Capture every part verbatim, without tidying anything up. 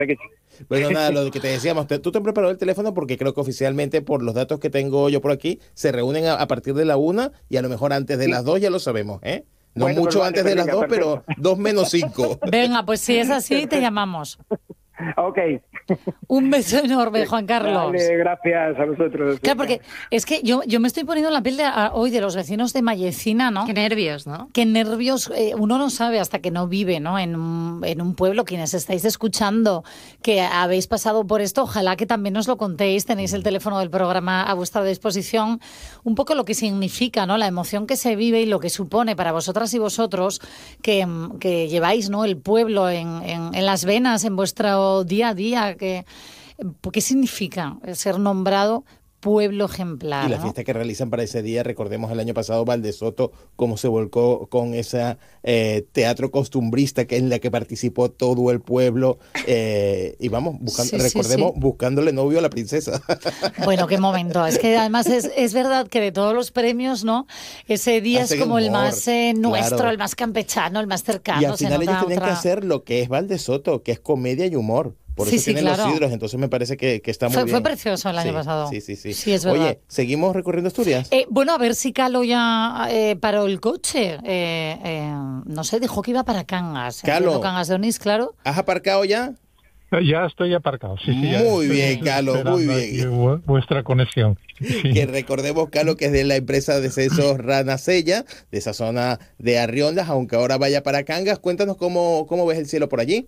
que Bueno, sí. nada, lo que te decíamos, te- tú te has preparado el teléfono porque creo que oficialmente, por los datos que tengo yo por aquí, se reúnen a, a partir de la una y a lo mejor antes de Sí. las dos ya lo sabemos, ¿eh? No Bueno, pues mucho vale, antes pues de las venga, dos, perfecto. pero dos menos cinco. Venga, pues si es así, te Perfecto. llamamos. Ok. Un beso enorme, Juan Carlos. Vale, gracias a vosotros. Claro, Venga. porque es que yo, yo me estoy poniendo en la piel de, a- hoy de los vecinos de Mallecina, ¿no? Qué nervios, ¿no? Qué nervios, eh, uno no sabe hasta que no vive, ¿no? En un, en un pueblo, quienes estáis escuchando que habéis pasado por esto, ojalá que también nos lo contéis, tenéis el teléfono del programa a vuestra disposición, un poco lo que significa, ¿no? La emoción que se vive y lo que supone para vosotras y vosotros que, mm, que lleváis, ¿no? El pueblo en, en, en las venas, en vuestro día a día, que, ¿qué significa ser nombrado pueblo ejemplar? Y la ¿no? fiesta que realizan para ese día, recordemos el año pasado Valdesoto, cómo se volcó con ese eh, teatro costumbrista que en la que participó todo el pueblo. eh, y vamos, buscando, Sí, sí, recordemos, sí. buscándole novio a la princesa. Bueno, qué momento. Es que además es, es verdad que de todos los premios, ¿no? Ese día es Hacen como el humor, más eh, nuestro, claro. el más campechano, el más cercano. Y al se final ellos nota tenían que otra- hacer lo que es Valdesoto, que es comedia y humor. Por Sí, eso sí, tienen claro. los sidros, entonces me parece que, que está muy Fue, bien. fue precioso el año Sí, pasado. Sí, sí, sí. Sí, es verdad. Oye, ¿seguimos recorriendo Asturias? Eh, bueno, a ver si Calo ya eh, paró el coche. Eh, eh, no sé, dijo que iba para Cangas. Calo. Entiendo Cangas de Onís, claro. ¿Has aparcado ya? Ya estoy aparcado, sí, sí. ya Muy estoy bien, Carlos, esperando muy aquí bien. vu- vuestra conexión. Sí. Que recordemos, Carlos, que es de la empresa de censos Ranasella, de esa zona de Arriondas, aunque ahora vaya para Cangas. Cuéntanos cómo, cómo ves el cielo por allí.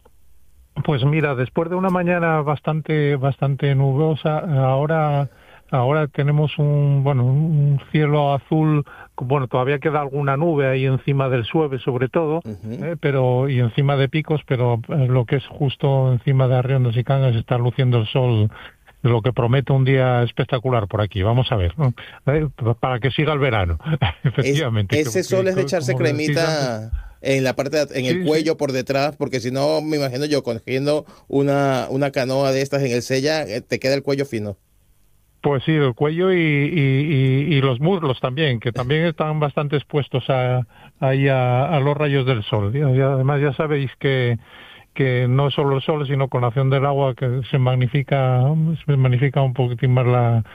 Pues mira, después de una mañana bastante bastante nubosa, ahora ahora tenemos un bueno un cielo azul. Bueno, todavía queda alguna nube ahí encima del Sueve, sobre todo, Ujú. eh, pero y encima de Picos, pero eh, lo que es justo encima de Arriondas y Cangas está luciendo el sol, lo que promete un día espectacular por aquí. Vamos a ver, ¿no? Eh, para que siga el verano, Es- efectivamente. ese que- sol que- es de co- echarse como decís antes. cremita en la parte, de- en el Sí, cuello sí. por detrás, porque si no, me imagino yo cogiendo una, una canoa de estas en el Sella, eh, te queda el cuello fino. Pues sí, el cuello y, y, y, y los muslos también, que también están bastante expuestos a, ahí a, a los rayos del sol. Y además ya sabéis que, que no solo el sol, sino con la acción del agua que se magnifica, se magnifica un poquitín más la,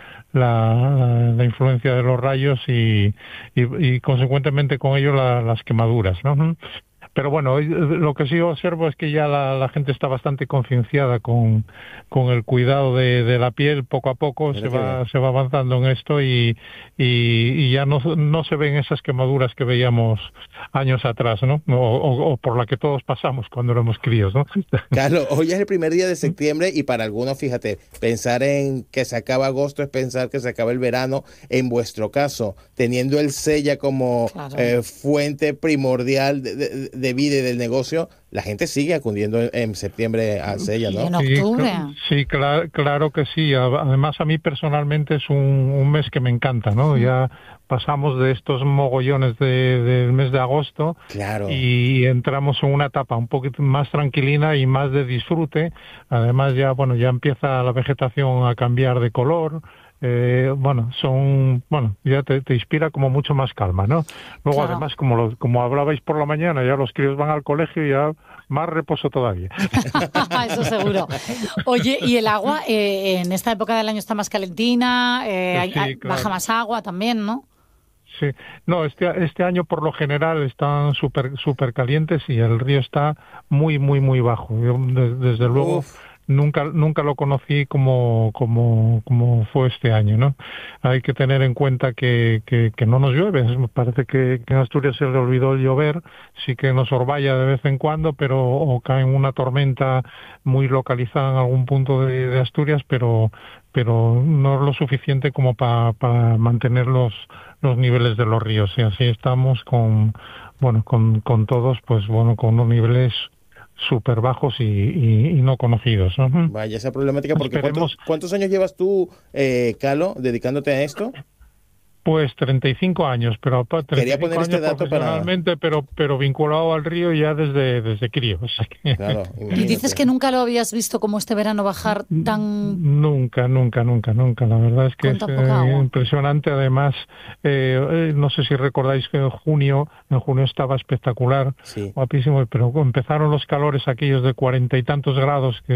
la, la influencia de los rayos y, y, y consecuentemente con ello la- las quemaduras, ¿no? Pero bueno, hoy, eh, lo que sí observo es que ya la, la gente está bastante concienciada con, con el cuidado de, de la piel. Poco a poco Mira se qué va, bien. se va avanzando en esto y, y, y ya no, no se ven esas quemaduras que veíamos años atrás, ¿no? O, o, o por la que todos pasamos cuando éramos críos, ¿no? Carlos, hoy es el primer día de septiembre y para algunos, fíjate, pensar en que se acaba agosto es pensar que se acaba el verano. En vuestro caso, teniendo el Sella como Claro. eh, fuente primordial de, de- de vida y del negocio, la gente sigue acudiendo en, en septiembre al Sella, Y ¿no? en Sí, octubre. cl- sí, cla- claro que sí. A- Además, a mí personalmente es un, un mes que me encanta, ¿no? Ya pasamos de estos mogollones de- del mes de agosto Claro. y entramos en una etapa un poquito más tranquilina y más de disfrute. Además, ya bueno, ya empieza la vegetación a cambiar de color. Eh, bueno, son, bueno, ya te, te inspira como mucho más calma, ¿no? Luego, Claro. además, como lo, como hablabais por la mañana, ya los críos van al colegio y ya más reposo todavía. Eso seguro. Oye, ¿y el agua eh, en esta época del año está más calentina? Eh, hay- Sí, hay- claro. Baja más agua también, ¿no? Sí, no, este, este año por lo general están súper súper calientes y el río está muy, muy, muy bajo. Yo, de- desde luego, Uf. nunca nunca lo conocí como como como fue este año, ¿no? Hay que tener en cuenta que, que, que no nos llueve. Me parece que, que en Asturias se le olvidó el llover, sí que nos orvalla de vez en cuando, pero o cae una tormenta muy localizada en algún punto de, de Asturias, pero pero no es lo suficiente como para mantener los los niveles de los ríos. Y así estamos con bueno con, con todos, pues bueno, con unos niveles súper bajos y, y, y no conocidos, ¿no? Vaya, esa problemática, porque Esperemos. ¿cuántos, cuántos años llevas tú, eh, Calo, dedicándote a esto? Pues treinta y cinco años, pero pa- Quería treinta y cinco poner este años dato para... profesionalmente, pero pero vinculado al río ya desde desde crío. O sea que Claro, Y imagínate. dices que nunca lo habías visto como este verano bajar tan... Nunca, nunca, nunca, nunca. La verdad es que Con es tan poca eh, agua. impresionante. Además, eh, eh, no sé si recordáis que en junio, en junio estaba espectacular, Sí. guapísimo, pero empezaron los calores aquellos de cuarenta y tantos grados que